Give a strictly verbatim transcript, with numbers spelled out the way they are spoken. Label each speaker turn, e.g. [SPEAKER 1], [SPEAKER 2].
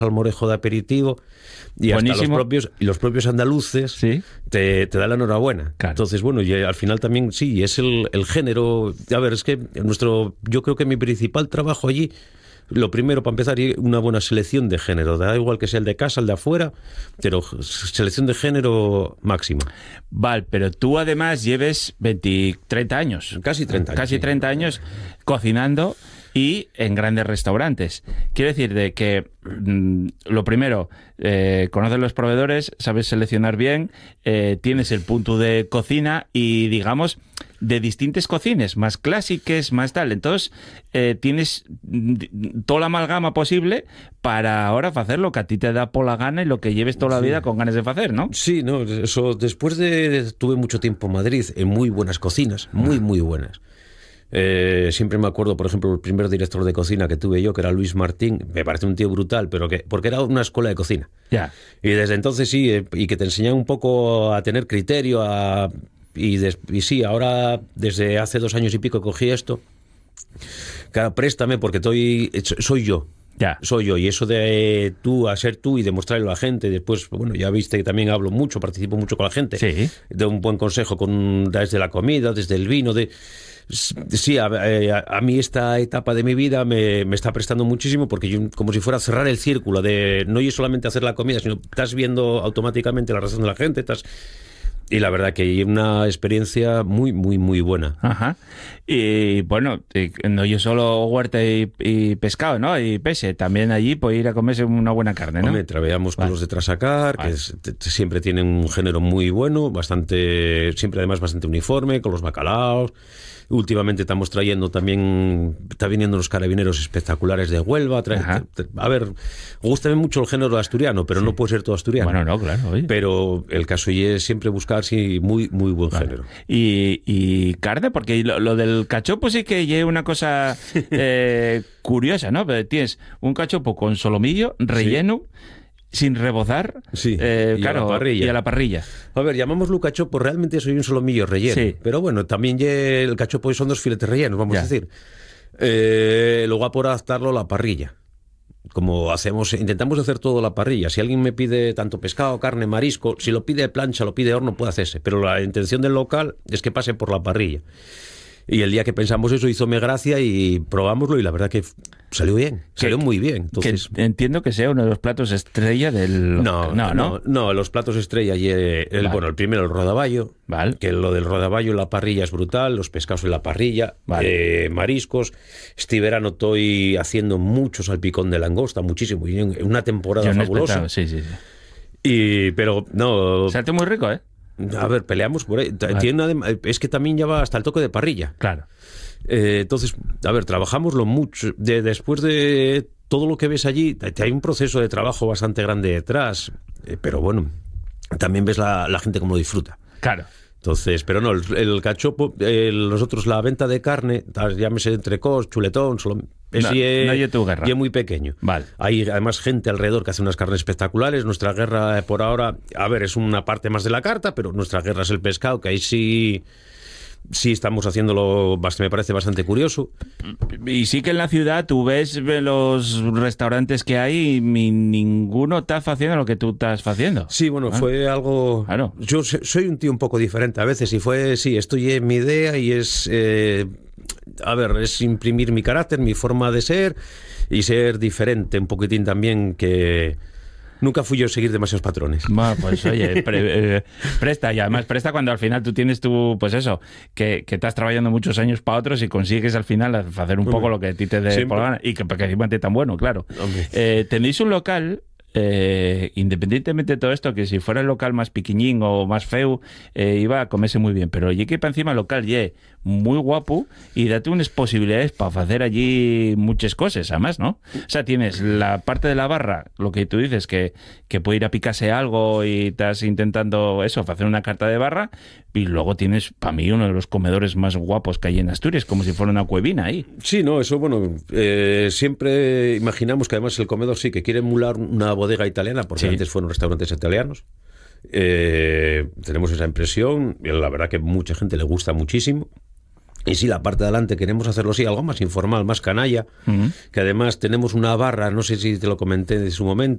[SPEAKER 1] salmorejo de aperitivo y
[SPEAKER 2] Buenísimo.
[SPEAKER 1] hasta los propios, y los propios andaluces
[SPEAKER 2] ¿Sí?
[SPEAKER 1] te, te dan la enhorabuena.
[SPEAKER 2] Claro.
[SPEAKER 1] Entonces, bueno, y al final también sí, es el, el género. A ver, es que nuestro, yo creo que mi principal trabajo allí, lo primero, para empezar, una buena selección de género. Da igual que sea el de casa, el de afuera, pero selección de género máxima.
[SPEAKER 2] Vale, pero tú además lleves veinte, treinta años.
[SPEAKER 1] Casi treinta años.
[SPEAKER 2] Casi
[SPEAKER 1] sí.
[SPEAKER 2] treinta años cocinando y en grandes restaurantes. Quiero decir de que, mmm, lo primero, eh, conoces los proveedores, sabes seleccionar bien, eh, tienes el punto de cocina y, digamos, de distintas cocinas, más clásicas, más tal. Entonces, eh, tienes toda la amalgama posible para ahora hacer lo que a ti te da por la gana y lo que lleves toda la
[SPEAKER 1] Sí.
[SPEAKER 2] vida con ganas de hacer, ¿no?
[SPEAKER 1] Sí, no, eso después de... Tuve mucho tiempo en Madrid, en muy buenas cocinas, muy, muy buenas. Eh, siempre me acuerdo, por ejemplo, el primer director de cocina que tuve yo, que era Luis Martín. Me parece un tío brutal, pero que porque era una escuela de cocina.
[SPEAKER 2] Ya.
[SPEAKER 1] Y desde entonces sí, eh, y que te enseñaba un poco a tener criterio, a... Y, des, y sí, ahora desde hace dos años y pico cogí esto. Claro, préstame porque estoy, soy yo.
[SPEAKER 2] Ya.
[SPEAKER 1] Soy yo. Y eso de tú a ser tú y demostrarlo a la gente. Después, bueno, ya viste que también hablo mucho, participo mucho con la gente.
[SPEAKER 2] Sí.
[SPEAKER 1] De un buen consejo con, desde la comida, desde el vino, de... Sí, a, a, a mí esta etapa de mi vida me, me está prestando muchísimo porque yo, como si fuera a cerrar el círculo de no es solamente hacer la comida, sino estás viendo automáticamente la reacción de la gente, estás... Y la verdad que hay una experiencia muy, muy, muy buena.
[SPEAKER 2] Ajá. Y bueno, no yo solo huerta y, y pescado, ¿no? Y pese, también allí puede ir a comerse una buena carne, ¿no?
[SPEAKER 1] Hombre, trabajamos con
[SPEAKER 2] vale.
[SPEAKER 1] los de Trasacar,
[SPEAKER 2] vale.
[SPEAKER 1] que es, te, siempre tienen un género muy bueno, bastante, siempre además bastante uniforme, con los bacalaos. Últimamente estamos trayendo también, está viniendo los carabineros espectaculares de Huelva. Trae, te, te, a ver, gusta mucho el género asturiano, pero sí. no puede ser todo asturiano.
[SPEAKER 2] Bueno, no, claro. Oye.
[SPEAKER 1] Pero el caso y es siempre buscar sí, muy, muy buen vale. género.
[SPEAKER 2] Y, y carne, porque lo, lo del cachopo sí que es una cosa eh, curiosa, ¿no? Pero tienes un cachopo con solomillo relleno. Sí. Sin rebozar,
[SPEAKER 1] sí,
[SPEAKER 2] eh,
[SPEAKER 1] y,
[SPEAKER 2] claro,
[SPEAKER 1] a la parrilla.
[SPEAKER 2] y a la parrilla.
[SPEAKER 1] A ver, llamámoslo cachopo, realmente soy un solomillo relleno. Sí. Pero bueno, también el cachopo son dos filetes rellenos, vamos ya. a decir. Eh, luego a por adaptarlo a la parrilla. Como hacemos, intentamos hacer todo a la parrilla. Si alguien me pide tanto pescado, carne, marisco, si lo pide plancha, lo pide horno, puede hacerse. Pero la intención del local es que pase por la parrilla. Y el día que pensamos eso hizome gracia y probámoslo y la verdad que salió bien, salió
[SPEAKER 2] que,
[SPEAKER 1] muy bien. Entonces,
[SPEAKER 2] que entiendo que sea uno de los platos estrella del...
[SPEAKER 1] No, no, no, no los platos estrella y el, vale. bueno, el primero el rodaballo,
[SPEAKER 2] vale.
[SPEAKER 1] que lo del rodaballo en la parrilla es brutal, los pescados en la parrilla, vale. eh, mariscos. Este verano estoy haciendo mucho salpicón de langosta, muchísimo, y en una temporada fabulosa.
[SPEAKER 2] Sí, sí, sí.
[SPEAKER 1] Y, pero no...
[SPEAKER 2] Sale muy rico, ¿eh?
[SPEAKER 1] A ver, peleamos por ahí. Vale. Tiene una, es que también ya va hasta el toque de parrilla.
[SPEAKER 2] Claro.
[SPEAKER 1] Eh, entonces, a ver, trabajámoslo mucho. De, después de todo lo que ves allí, hay un proceso de trabajo bastante grande detrás. Eh, pero bueno, también ves la, la gente cómo lo disfruta.
[SPEAKER 2] Claro.
[SPEAKER 1] Entonces, pero no, el, el cachopo, el, nosotros la venta de carne, llámese entrecós, chuletón, solo, es,
[SPEAKER 2] no,
[SPEAKER 1] y es,
[SPEAKER 2] no hay tu guerra.
[SPEAKER 1] Y es muy pequeño.
[SPEAKER 2] Vale.
[SPEAKER 1] Hay además gente alrededor que hace unas carnes espectaculares. Nuestra guerra por ahora, a ver, es una parte más de la carta, pero nuestra guerra es el pescado, que ahí sí... Sí, estamos haciéndolo, me parece bastante curioso.
[SPEAKER 2] Y sí que en la ciudad tú ves los restaurantes que hay y ninguno está haciendo lo que tú estás haciendo.
[SPEAKER 1] Sí, bueno, ah. fue algo...
[SPEAKER 2] Claro.
[SPEAKER 1] Yo soy un tío un poco diferente a veces y fue, sí, esto ya es mi idea y es... Eh, a ver, es imprimir mi carácter, mi forma de ser y ser diferente un poquitín también que... Nunca fui yo a seguir demasiados patrones.
[SPEAKER 2] Bueno, pues oye, pre, eh, presta, y además presta cuando al final tú tienes tu, pues eso, que, que estás trabajando muchos años para otros y consigues al final hacer un poco lo que a ti te dé por la gana y que, que encima te tan bueno, claro. Eh, tenéis un local... Eh, independientemente de todo esto, que si fuera el local más piquiñín o más feo, eh, iba a comerse muy bien, pero allí que para encima el local ye muy guapo y date unas posibilidades para hacer allí muchas cosas, además, ¿no? O sea, tienes la parte de la barra, lo que tú dices, que, que puede ir a picarse algo y estás intentando eso, hacer una carta de barra, y luego tienes, para mí, uno de los comedores más guapos que hay en Asturias, como si fuera una cuevina ahí.
[SPEAKER 1] Sí, no, eso, bueno, eh, siempre imaginamos que además el comedor sí que quiere emular una bodega italiana, porque sí. antes fueron restaurantes italianos. Eh, tenemos esa impresión, y la verdad que mucha gente le gusta muchísimo. Y sí, la parte de adelante queremos hacerlo así, algo más informal, más canalla, uh-huh. que además tenemos una barra, no sé si te lo comenté en su momento,